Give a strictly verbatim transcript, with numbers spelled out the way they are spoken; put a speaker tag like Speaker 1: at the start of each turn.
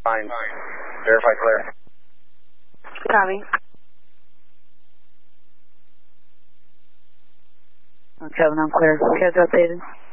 Speaker 1: Fine. Verify clear.
Speaker 2: Copy.
Speaker 3: Kevin, I'm clear. Guys updated.